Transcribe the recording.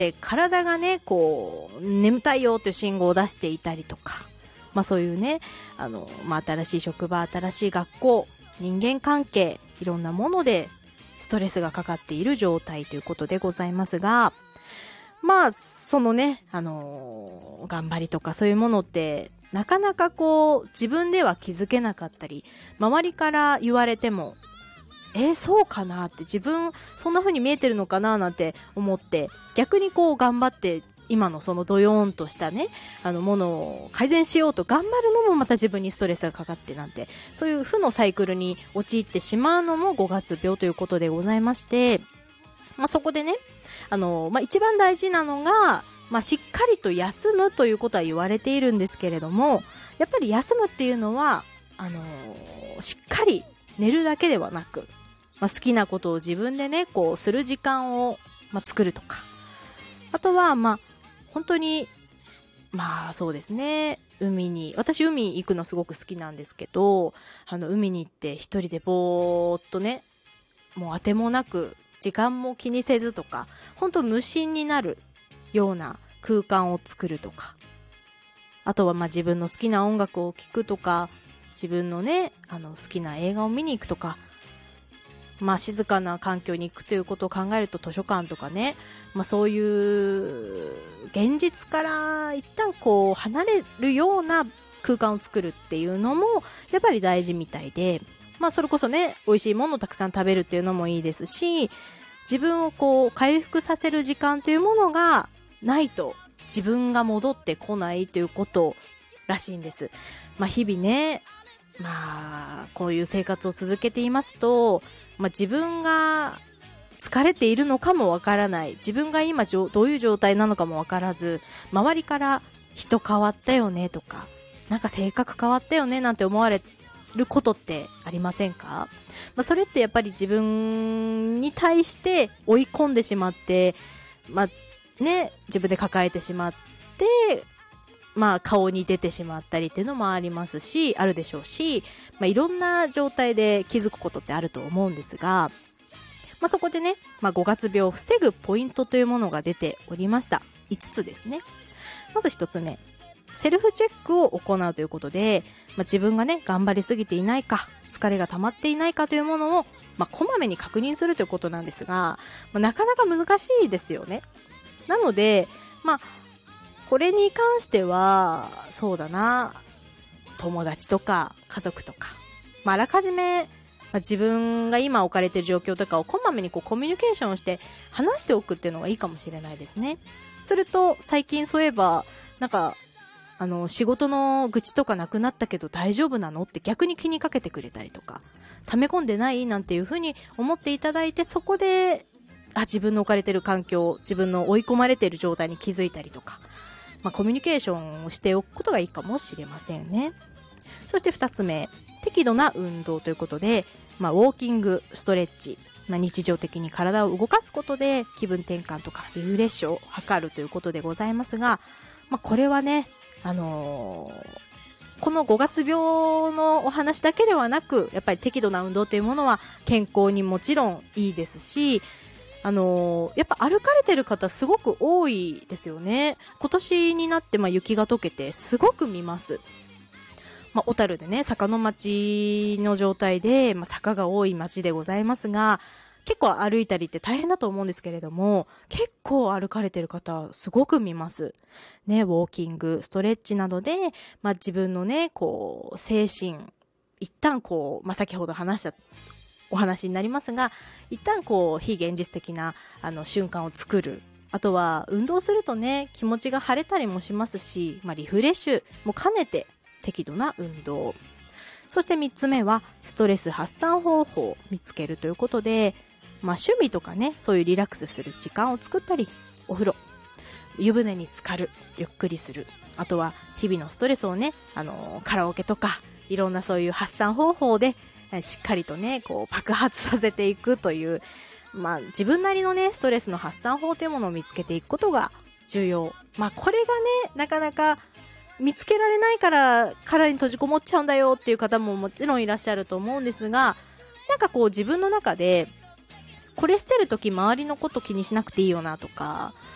体がね、こう、眠たいよっていう信号を出していたりとか、そういうね、新しい職場、新しい学校、人間関係、いろんなものでストレスがかかっている状態ということでございますが、そのね、頑張りとかそういうものって、なかなかこう、自分では気づけなかったり、周りから言われても、そうかなって自分そんな風に見えてるのかななんて思って逆にこう頑張って今のそのドヨーンとしたねものを改善しようと頑張るのもまた自分にストレスがかかってなんてそういう負のサイクルに陥ってしまうのも5月病ということでございまして、そこでね一番大事なのがしっかりと休むということは言われているんですけれどもやっぱり休むっていうのはしっかり寝るだけではなく好きなことを自分でね、こうする時間を、作るとか。あとは、本当に、そうですね。私海行くのすごく好きなんですけど、海に行って一人でぼーっとね、もう当てもなく、時間も気にせずとか、本当無心になるような空間を作るとか。あとは自分の好きな音楽を聴くとか、自分のね、好きな映画を見に行くとか、静かな環境に行くということを考えると図書館とかね、そういう現実から一旦こう離れるような空間を作るっていうのもやっぱり大事みたいで、それこそね、美味しいものをたくさん食べるっていうのもいいですし、自分をこう回復させる時間というものがないと自分が戻ってこないということらしいんです。日々ね、こういう生活を続けていますと、自分が疲れているのかもわからない。自分が今どういう状態なのかもわからず、周りから人変わったよねとか、なんか性格変わったよねなんて思われることってありませんか？それってやっぱり自分に対して追い込んでしまって、自分で抱えてしまって、顔に出てしまったりっていうのもありますし、あるでしょうし、いろんな状態で気づくことってあると思うんですが、そこでね、5月病を防ぐポイントというものが出ておりました。5つですね。まず1つ目、セルフチェックを行うということで、自分がね、頑張りすぎていないか、疲れが溜まっていないかというものを、こまめに確認するということなんですが、なかなか難しいですよね。なので、これに関しては、そうだな、友達とか家族とか、あらかじめ、自分が今置かれている状況とかをこまめにコミュニケーションをして話しておくっていうのがいいかもしれないですね。すると、最近そういえば、仕事の愚痴とかなくなったけど大丈夫なのって逆に気にかけてくれたりとか、溜め込んでないなんていうふうに思っていただいて、そこで、自分の置かれている環境、自分の追い込まれている状態に気づいたりとか、コミュニケーションをしておくことがいいかもしれませんね。そして2つ目、適度な運動ということで、ウォーキング、ストレッチ、日常的に体を動かすことで気分転換とかリフレッシュを図るということでございますが、これはね、この5月病のお話だけではなく、やっぱり適度な運動というものは健康にもちろんいいですし、やっぱ歩かれてる方すごく多いですよね。今年になって雪が溶けてすごく見ます。小樽でね、坂の町の状態で、坂が多い町でございますが、結構歩いたりって大変だと思うんですけれども、結構歩かれてる方すごく見ます。ね、ウォーキング、ストレッチなどで、自分のね、精神、一旦先ほど話したお話になりますが、一旦非現実的な瞬間を作る。あとは運動するとね、気持ちが晴れたりもしますし、リフレッシュも兼ねて適度な運動。そして3つ目はストレス発散方法を見つけるということで、趣味とかね、そういうリラックスする時間を作ったり、お風呂、湯船に浸かる、ゆっくりする。あとは日々のストレスをね、カラオケとかいろんなそういう発散方法でしっかりとね、爆発させていくという、自分なりのね、ストレスの発散法というものを見つけていくことが重要。これがね、なかなか見つけられないから殻に閉じこもっちゃうんだよっていう方ももちろんいらっしゃると思うんですが、自分の中でこれしてるとき周りのこと気にしなくていいよなとか、